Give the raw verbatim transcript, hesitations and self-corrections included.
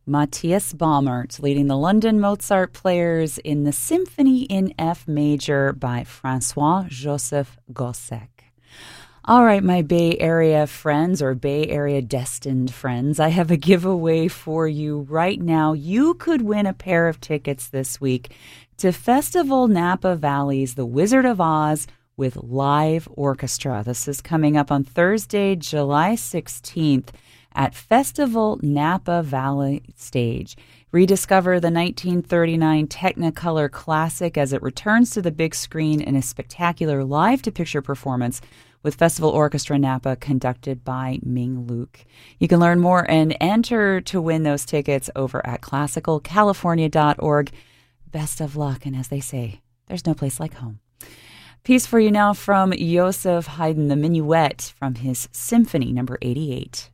Matthias Baumert leading the London Mozart Players in the Symphony in F Major by Francois-Joseph Gossec. All right, my Bay Area friends or Bay Area destined friends, I have a giveaway for you right now. You could win a pair of tickets this week to Festival Napa Valley's The Wizard of Oz with live orchestra. This is coming up on Thursday, July sixteenth at Festival Napa Valley Stage. Rediscover the nineteen thirty-nine Technicolor classic as it returns to the big screen in a spectacular live-to-picture performance with Festival Orchestra Napa conducted by Ming Luke. You can learn more and enter to win those tickets over at classical california dot org. Best of luck, and as they say, there's no place like home. Piece for you now from Joseph Haydn, the Minuet from his Symphony number eighty-eight.